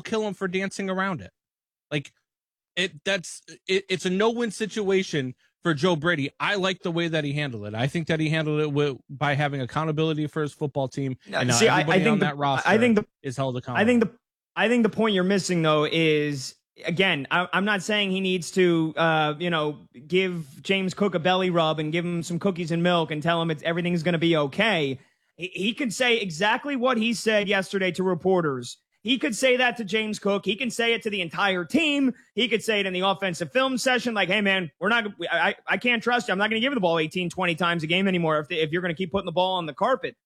kill him for dancing around it. Like it's a no-win situation for Joe Brady. I like the way that he handled it. I think that he handled it by having accountability for his football team. And now everybody on that roster is held accountable. I think the point you're missing, though, is, again, I'm not saying he needs to, give James Cook a belly rub and give him some cookies and milk and tell him everything's going to be okay. He could say exactly what he said yesterday to reporters. He could say that to James Cook. He can say it to the entire team. He could say it in the offensive film session, like, hey, man, I can't trust you. I'm not going to give you the ball 18, 20 times a game anymore if you're going to keep putting the ball on the carpet.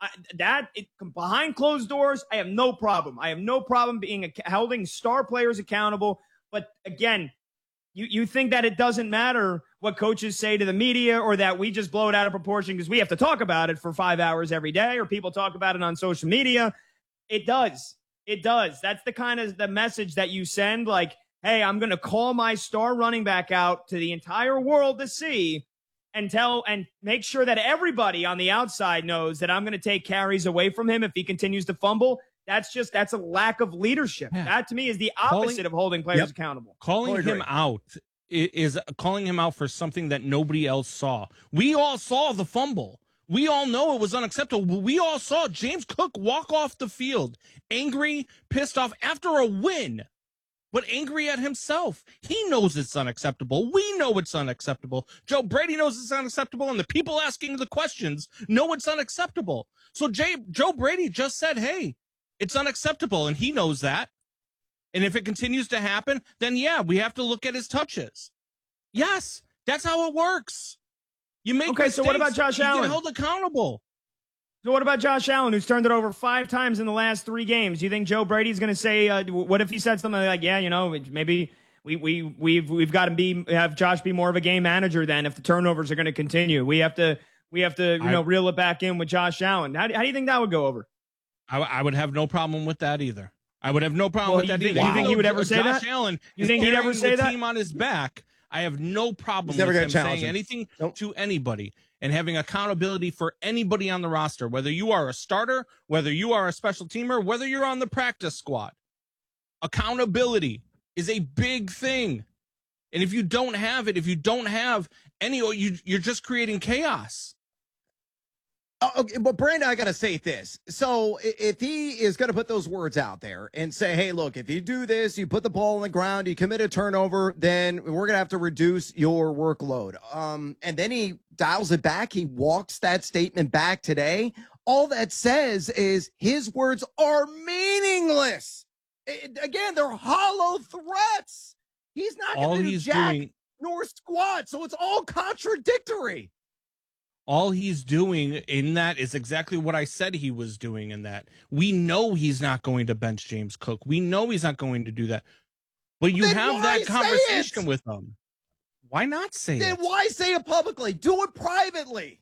Behind closed doors, I have no problem. I have no problem holding star players accountable. But again, you think that it doesn't matter what coaches say to the media, or that we just blow it out of proportion because we have to talk about it for 5 hours every day, or people talk about it on social media. It does. It does. That's the message that you send. Like, hey, I'm going to call my star running back out to the entire world to see, and make sure that everybody on the outside knows that I'm going to take carries away from him if he continues to fumble. That's a lack of leadership. Yeah. That, to me, is the opposite of holding players accountable. Calling him out is calling him out for something that nobody else saw. We all saw the fumble. We all know it was unacceptable. We all saw James Cook walk off the field angry, pissed off after a win, but angry at himself. He knows it's unacceptable. We know it's unacceptable. Joe Brady knows it's unacceptable, and the people asking the questions know it's unacceptable. So Joe Brady just said, hey, it's unacceptable, and he knows that. And if it continues to happen, then yeah, we have to look at his touches. Yes, that's how it works. You make mistakes, so what about Josh Allen? You get held accountable. So what about Josh Allen, who's turned it over 5 times in the last 3 games? Do you think Joe Brady's going to say, what if he said something like, yeah, maybe we've got to have Josh be more of a game manager then if the turnovers are going to continue. We have to reel it back in with Josh Allen. How do you think that would go over? I would have no problem with that either. I would have no problem with that either. You think he would ever say that? Josh Allen, you think he'd ever say that? Team on his back. I have no problem with him saying anything to anybody and having accountability for anybody on the roster, whether you are a starter, whether you are a special teamer, whether you're on the practice squad. Accountability is a big thing. And if you don't have it, if you don't have you're just creating chaos. Okay, but Brandon, I got to say this. So if he is going to put those words out there and say, hey, look, if you do this, you put the ball on the ground, you commit a turnover, then we're going to have to reduce your workload. And then he dials it back. He walks that statement back today. All that says is his words are meaningless. Again, they're hollow threats. He's not going to do jack nor squat. So it's all contradictory. All he's doing in that is exactly what I said he was doing in that. We know he's not going to bench James Cook. We know he's not going to do that. But you have that conversation with him. Why not say it? Then why say it publicly? Do it privately.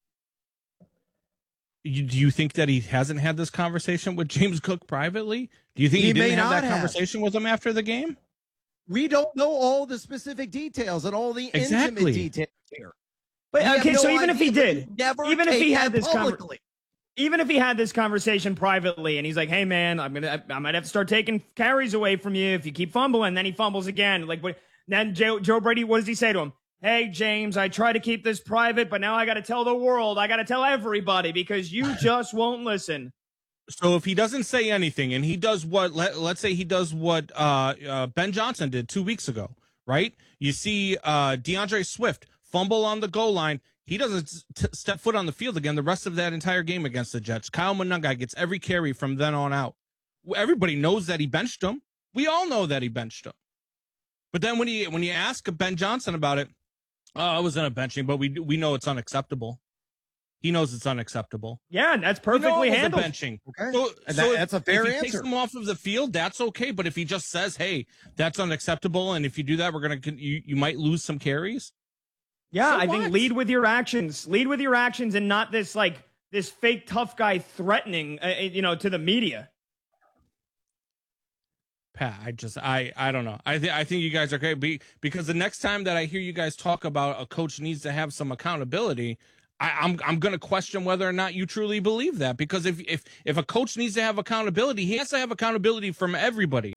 Do you think that he hasn't had this conversation with James Cook privately? Do you think he didn't have that conversation with him after the game? We don't know all the specific details and all the intimate details here. But okay, so even if he did, even if he had this conversation privately, and he's like, "Hey, man, I might have to start taking carries away from you if you keep fumbling." Then he fumbles again. Then Joe Brady, what does he say to him? Hey, James, I try to keep this private, but now I got to tell the world. I got to tell everybody because you just won't listen. So if he doesn't say anything, and he does what, let's say he does what Ben Johnson did 2 weeks ago, right? You see DeAndre Swift fumble on the goal line. He doesn't step foot on the field again the rest of that entire game against the Jets. Kyle Monangai gets every carry from then on out. Everybody knows that he benched him. We all know that he benched him. But then when you ask Ben Johnson about it, I was in a benching, but we know it's unacceptable. He knows it's unacceptable. Yeah, that's perfectly handled. Benching. Okay. So that's a fair answer. If he takes him off of the field, that's okay. But if he just says, hey, that's unacceptable, and if you do that, you might lose some carries. Yeah, so I think lead with your actions. Lead with your actions and not this fake tough guy threatening, to the media. Pat, I don't know. I think you guys are great because the next time that I hear you guys talk about a coach needs to have some accountability, I'm going to question whether or not you truly believe that, because if a coach needs to have accountability, he has to have accountability from everybody.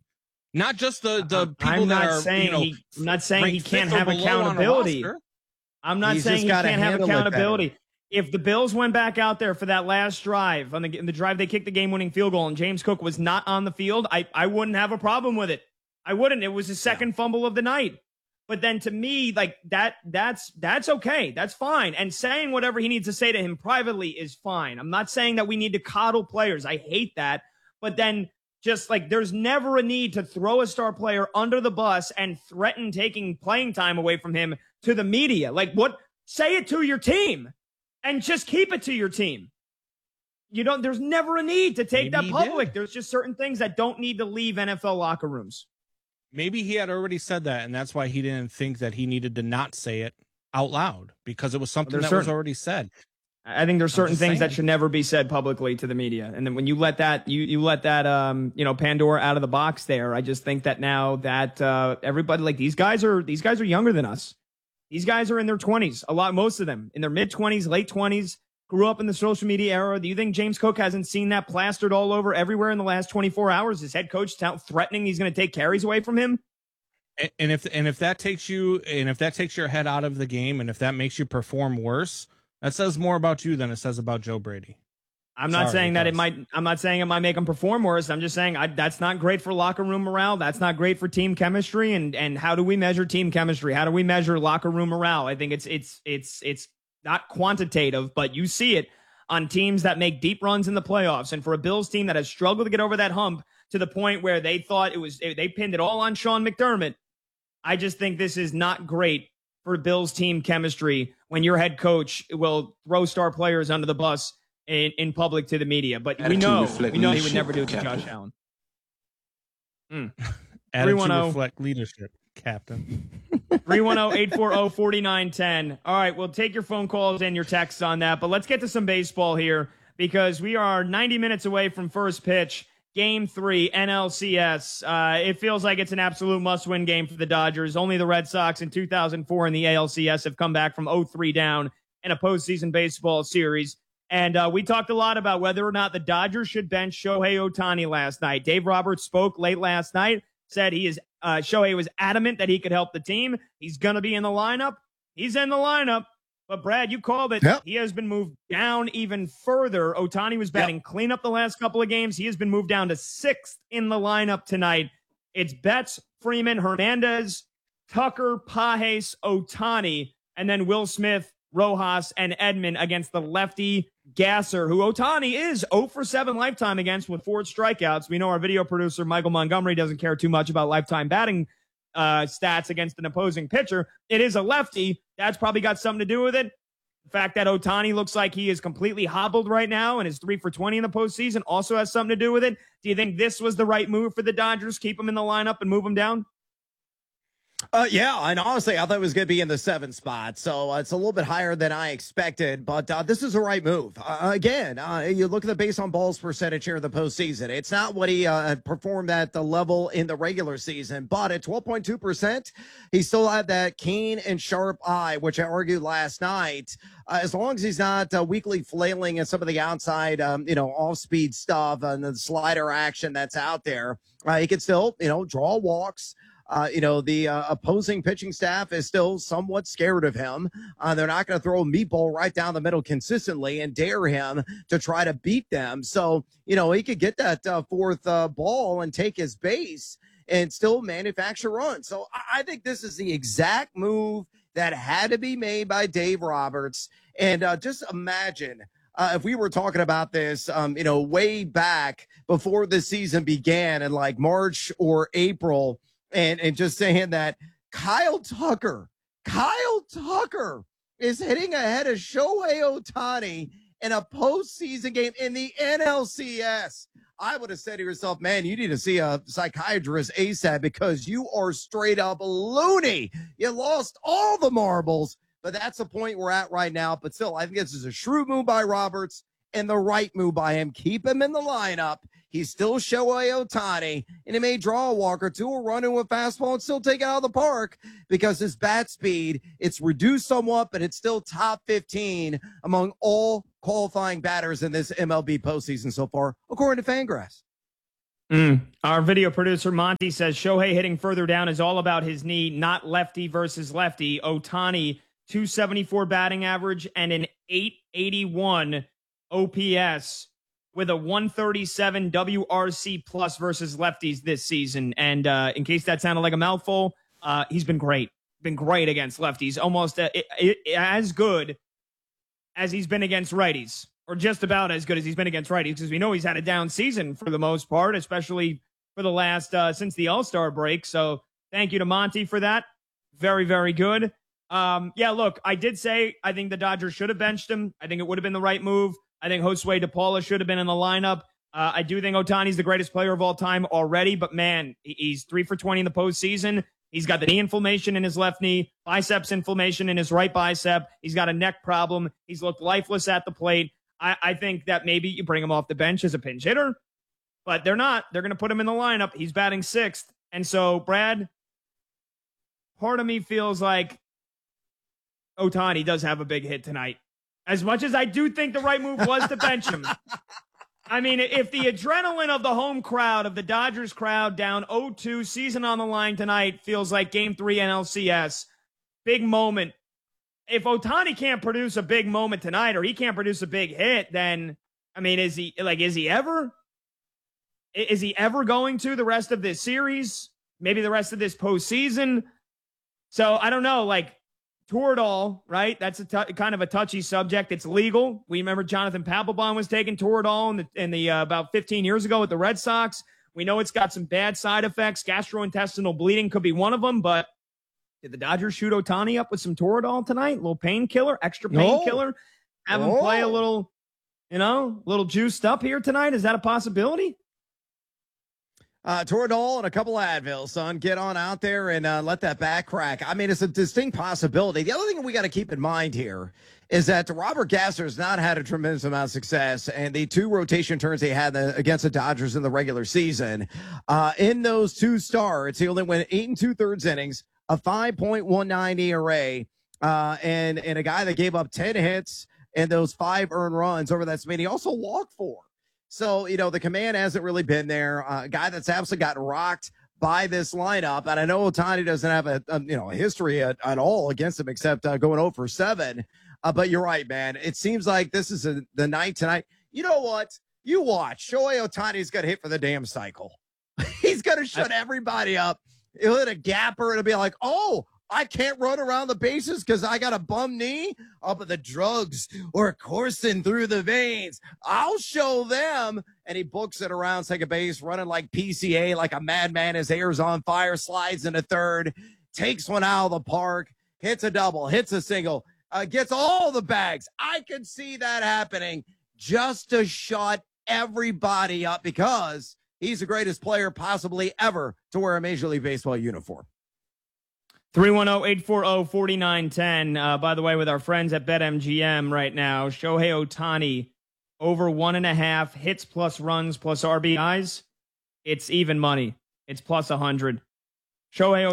Not just the people I'm that not are, saying I'm not saying he ranked can't fifth or have below on a accountability. roster. I'm not He's saying just he gotta can't have handle it accountability. better. If the Bills went back out there for that last drive on the drive they kicked the game-winning field goal and James Cook was not on the field, I wouldn't have a problem with it. I wouldn't. It was his second fumble of the night. But then to me, like that's okay. That's fine. And saying whatever he needs to say to him privately is fine. I'm not saying that we need to coddle players. I hate that. But then just like there's never a need to throw a star player under the bus and threaten taking playing time away from him to the media. Like what? Say it to your team and just keep it to your team. There's never a need to take that public. There's just certain things that don't need to leave NFL locker rooms. Maybe he had already said that, and that's why he didn't think that he needed to not say it out loud because it was something that was already said. I think there's certain things that should never be said publicly to the media. And then when you let that, you let that, Pandora out of the box there, I just think that now that, everybody, like these guys are younger than us. These guys are in their 20s, most of them in their mid 20s, late 20s, grew up in the social media era. Do you think James Cook hasn't seen that plastered all over everywhere in the last 24 hours? His head coach threatening he's going to take carries away from him. And if that takes your head out of the game, and if that makes you perform worse, that says more about you than it says about Joe Brady. I'm not saying it might make him perform worse. I'm just saying that's not great for locker room morale. That's not great for team chemistry. And how do we measure team chemistry? How do we measure locker room morale? I think it's not quantitative, but you see it on teams that make deep runs in the playoffs. And for a Bills team that has struggled to get over that hump to the point where they thought they pinned it all on Sean McDermott, I just think this is not great for Bills team chemistry when your head coach will throw star players under the bus in public to the media. But we know he would never do it to Josh Allen. Attitude reflect leadership, Captain. 310-840-4910. All right, we'll take your phone calls and your texts on that, but let's get to some baseball here because we are 90 minutes away from first pitch. Game 3, NLCS. It feels like it's an absolute must-win game for the Dodgers. Only the Red Sox in 2004 in the ALCS have come back from 0-3 down in a postseason baseball series. And we talked a lot about whether or not the Dodgers should bench Shohei Ohtani last night. Dave Roberts spoke late last night, said Shohei was adamant that he could help the team. He's going to be in the lineup. He's in the lineup. But, Brad, you called it. Yep. He has been moved down even further. Ohtani was batting cleanup the last couple of games. He has been moved down to 6th in the lineup tonight. It's Betts, Freeman, Hernandez, Tucker, Pages, Ohtani, and then Will Smith, Rojas, and Edman against the lefty Gasser, who Ohtani is 0 for 7 lifetime against with 4 strikeouts. We know our video producer, Michael Montgomery, doesn't care too much about lifetime batting stats against an opposing pitcher. It is a lefty. That's probably got something to do with it. The fact that Ohtani looks like he is completely hobbled right now and is 3 for 20 in the postseason also has something to do with it. Do you think this was the right move for the Dodgers? Keep him in the lineup and move him down? Yeah, and honestly, I thought it was going to be in the 7th spot, so it's a little bit higher than I expected, but this is the right move. Again, you look at the base on balls percentage here in the postseason. It's not what he performed at the level in the regular season, but at 12.2%, he still had that keen and sharp eye, which I argued last night. As long as he's not weakly flailing at some of the outside, off-speed stuff and the slider action that's out there, he can still, draw walks. The opposing pitching staff is still somewhat scared of him. They're not going to throw a meatball right down the middle consistently and dare him to try to beat them. So, he could get that 4th ball and take his base and still manufacture runs. So I think this is the exact move that had to be made by Dave Roberts. And just imagine if we were talking about this, way back before the season began in like March or April, and just saying that Kyle Tucker is hitting ahead of Shohei Ohtani in a postseason game in the NLCS. I would have said to yourself, man, you need to see a psychiatrist ASAP because you are straight up loony. You lost all the marbles, but that's the point we're at right now. But still, I think this is a shrewd move by Roberts and the right move by him. Keep him in the lineup. He's still Shohei Ohtani, and he may draw a walk or two or run into a fastball and still take it out of the park because his bat speed, it's reduced somewhat, but it's still top 15 among all qualifying batters in this MLB postseason so far, according to Fangraphs. Our video producer Monty says Shohei hitting further down is all about his knee, not lefty versus lefty. Ohtani, 274 batting average and an 881 OPS with a 137 WRC plus versus lefties this season. And in case that sounded like a mouthful, he's been great. Been great against lefties, almost as good as he's been against righties, or just about as good as he's been against righties, because we know he's had a down season for the most part, especially for the last since the All-Star break. So thank you to Monty for that. Very, very good. Yeah, look, I did say I think the Dodgers should have benched him. I think it would have been the right move. I think Josue DePaula should have been in the lineup. I do think Ohtani's the greatest player of all time already, but man, he's 3 for 20 in the postseason. He's got the knee inflammation in his left knee, biceps inflammation in his right bicep. He's got a neck problem. He's looked lifeless at the plate. I think that maybe you bring him off the bench as a pinch hitter, but they're not. They're going to put him in the lineup. He's batting 6th. And so, Brad, part of me feels like Ohtani does have a big hit tonight. As much as I do think the right move was to bench him. I mean, if the adrenaline of the home crowd, of the Dodgers crowd, down 0-2, season on the line tonight, feels like Game 3 NLCS, big moment. If Ohtani can't produce a big moment tonight, or he can't produce a big hit, then, I mean, is he ever going to the rest of this series? Maybe the rest of this postseason? So, I don't know, like, Toradol, right? That's kind of a touchy subject. It's legal. We remember Jonathan Papelbon was taking Toradol in the about 15 years ago with the Red Sox. We know it's got some bad side effects. Gastrointestinal bleeding could be one of them, but did the Dodgers shoot Ohtani up with some Toradol tonight? A little painkiller, extra painkiller? Have him play a little, little juiced up here tonight? Is that a possibility? Toradol and a couple of Advil, son. Get on out there and let that back crack. I mean, it's a distinct possibility. The other thing we got to keep in mind here is that Robert Gasser has not had a tremendous amount of success, and the 2 rotation turns he had against the Dodgers in the regular season, in those 2 starts, he only went 8 2/3 innings, a 5.19 ERA, and a guy that gave up 10 hits and those 5 earned runs over that span. He also walked 4. So, the command hasn't really been there. A guy that's absolutely gotten rocked by this lineup. And I know Ohtani doesn't have a history at all against him, except going 0 for 7. But you're right, man. It seems like this is the night tonight. You know what? You watch. Shohei Ohtani's going to hit for the damn cycle. He's going to shut everybody up. He'll hit a gapper. It'll be like, oh, I can't run around the bases because I got a bum knee. Oh, but the drugs are coursing through the veins. I'll show them. And he books it around second base, running like PCA, like a madman. His hair's on fire, slides into third, takes one out of the park, hits a double, hits a single, gets all the bags. I could see that happening just to shut everybody up because he's the greatest player possibly ever to wear a Major League Baseball uniform. 310-840-4910. By the way, with our friends at BetMGM right now, Shohei Ohtani over 1.5 hits plus runs plus RBIs. It's even money. It's plus 100. Shohei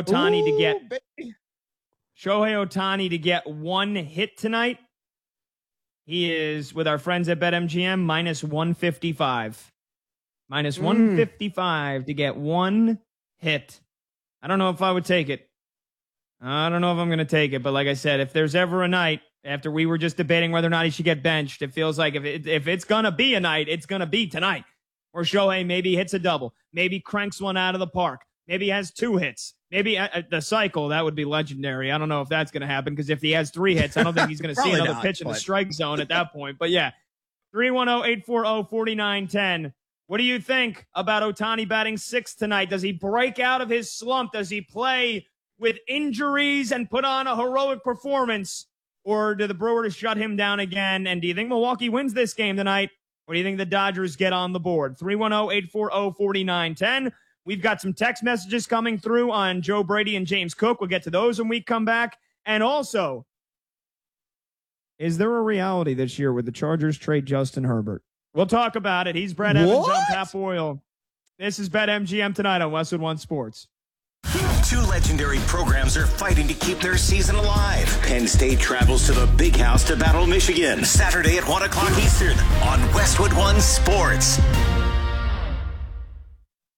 Ohtani to get 1 hit tonight. He is, with our friends at BetMGM, minus 155. Minus 155 to get 1 hit. I don't know if I would take it. I don't know if I'm going to take it, but like I said, if there's ever a night after we were just debating whether or not he should get benched, it feels like if it's going to be a night, it's going to be tonight. Or Shohei maybe hits a double, maybe cranks one out of the park, maybe has 2 hits, maybe the cycle. That would be legendary. I don't know if that's going to happen because if he has 3 hits, I don't think he's going to see another pitch in the strike zone at that point. But yeah, 310-840-4910. What do you think about Ohtani batting 6th tonight? Does he break out of his slump? Does he play with injuries and put on a heroic performance? Or do the Brewers shut him down again? And do you think Milwaukee wins this game tonight? Or do you think the Dodgers get on the board? 310-840-4910. We've got some text messages coming through on Joe Brady and James Cook. We'll get to those when we come back. And also, is there a reality this year where the Chargers trade Justin Herbert? We'll talk about it. He's Brett Evans. I'm Pat Boyle. This is BetMGM tonight on Westwood One Sports. 2 legendary programs are fighting to keep their season alive. Penn State travels to the Big House to battle Michigan. Saturday at 1 o'clock Eastern on Westwood One Sports.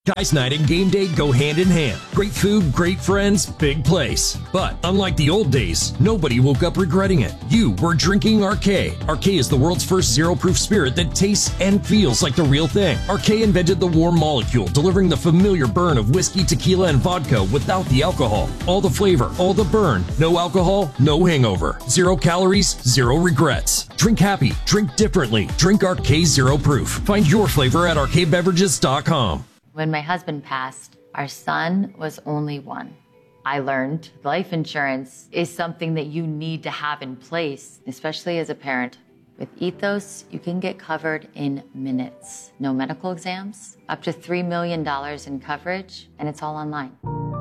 Guys Night and game day go hand in hand. Great food, great friends, big place. But unlike the old days, nobody woke up regretting it. You were drinking Arcade. Arcade is the world's first zero-proof spirit that tastes and feels like the real thing. Arcade invented the warm molecule, delivering the familiar burn of whiskey, tequila, and vodka without the alcohol. All the flavor, all the burn. No alcohol, no hangover. 0 calories, 0 regrets. Drink happy, drink differently. Drink Arcade Zero Proof. Find your flavor at arcadebeverages.com. When my husband passed, our son was only 1. I learned life insurance is something that you need to have in place, especially as a parent. With Ethos, you can get covered in minutes. No medical exams, up to $3 million in coverage, and it's all online.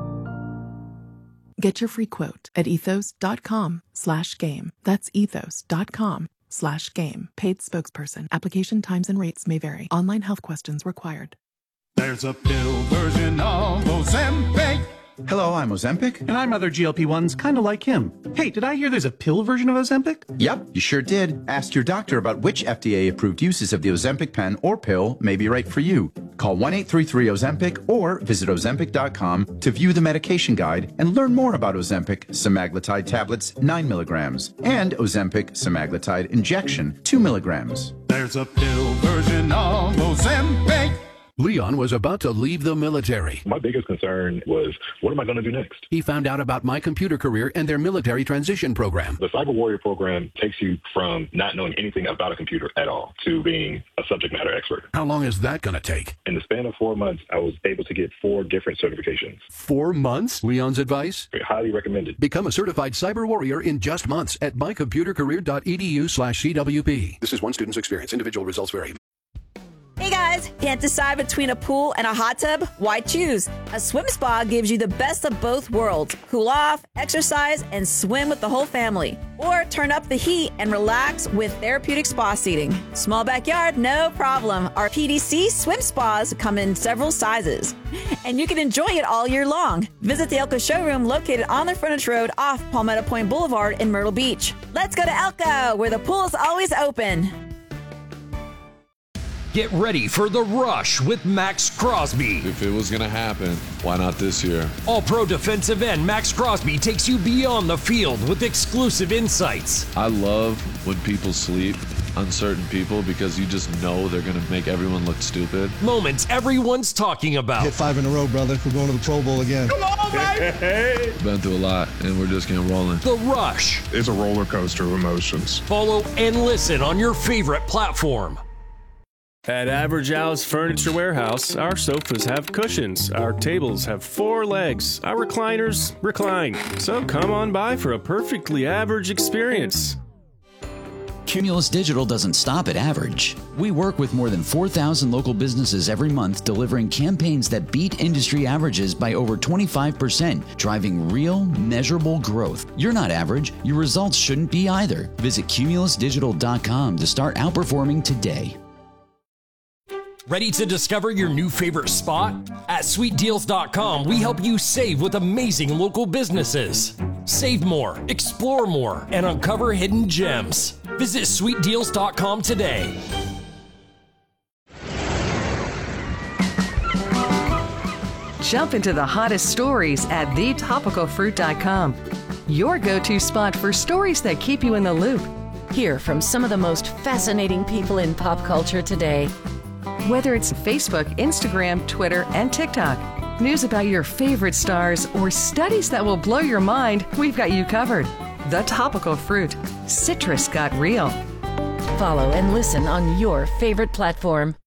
Get your free quote at ethos.com/game. That's ethos.com/game. Paid spokesperson. Application times and rates may vary. Online health questions required. There's a pill version of Ozempic. Hello, I'm Ozempic. And I'm other GLP-1s kind of like him. Hey, did I hear there's a pill version of Ozempic? Yep, you sure did. Ask your doctor about which FDA-approved uses of the Ozempic pen or pill may be right for you. Call 1-833-OZEMPIC or visit Ozempic.com to view the medication guide and learn more about Ozempic semaglutide tablets 9 milligrams and Ozempic semaglutide injection 2 milligrams. There's a pill version of Ozempic. Leon was about to leave the military. My biggest concern was, what am I going to do next? He found out about My Computer Career and their military transition program. The Cyber Warrior program takes you from not knowing anything about a computer at all to being a subject matter expert. How long is that going to take? In the span of 4 months, I was able to get 4 different certifications. 4 months? Leon's advice? Highly recommended. Become a certified cyber warrior in just months at mycomputercareer.edu/CWP. This is one student's experience. Individual results vary. Hey guys, can't decide between a pool and a hot tub? Why choose? A swim spa gives you the best of both worlds. Cool off, exercise, and swim with the whole family. Or turn up the heat and relax with therapeutic spa seating. Small backyard, no problem. Our PDC swim spas come in several sizes. And you can enjoy it all year long. Visit the Elko showroom located on the frontage road off Palmetto Point Boulevard in Myrtle Beach. Let's go to Elko, where the pool is always open. Get ready for The Rush with Max Crosby. If it was going to happen, why not this year? All-pro defensive end Max Crosby takes you beyond the field with exclusive insights. I love when people sleep on certain people because you just know they're going to make everyone look stupid. Moments everyone's talking about. Hit 5 in a row, brother. We're going to the Pro Bowl again. Come on, baby! Been through a lot, and we're just getting rolling. The Rush. It's a roller coaster of emotions. Follow and listen on your favorite platform. At Average Al's Furniture Warehouse, our sofas have cushions, our tables have 4 legs, our recliners recline. So come on by for a perfectly average experience. Cumulus Digital doesn't stop at average. We work with more than 4,000 local businesses every month, delivering campaigns that beat industry averages by over 25%, driving real, measurable growth. You're not average. Your results shouldn't be either. Visit cumulusdigital.com to start outperforming today. Ready to discover your new favorite spot? At sweetdeals.com, we help you save with amazing local businesses. Save more, explore more, and uncover hidden gems. Visit sweetdeals.com today. Jump into the hottest stories at thetopicalfruit.com. Your go-to spot for stories that keep you in the loop. Hear from some of the most fascinating people in pop culture today. Whether it's Facebook, Instagram, Twitter, and TikTok, news about your favorite stars, or studies that will blow your mind, we've got you covered. The Topical Fruit. Citrus got real. Follow and listen on your favorite platform.